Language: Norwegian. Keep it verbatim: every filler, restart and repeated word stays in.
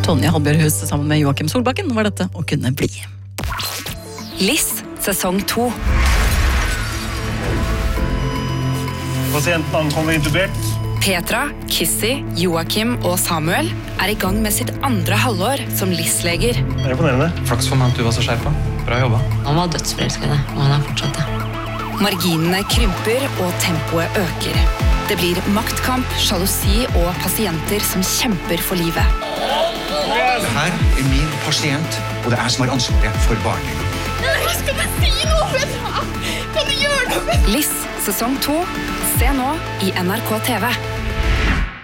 Tonje Halbjørhus sammen med Joakim Solbakken var dette å kunne bli. Liss, sesong to. Pasienten ankommer intubert. Petra, Kissy, Joakim og Samuel er i gang med sitt andre halvår som Liss-leger. Det er imponerende. Flaks for meg at du var så skjerpa. Bra jobba. Han var dødsforelsket, og han er fortsatt det. Marginene krymper og tempoet øker. Det blir maktkamp, sjalusi og pasienter som kjemper for livet. Det her er min pasient, og det er jeg som har ansvaret for barnet. Nei, skal du si noe, Petra? Kan du gjøre noe? Liss, sesong to. Se nå i N R K T V.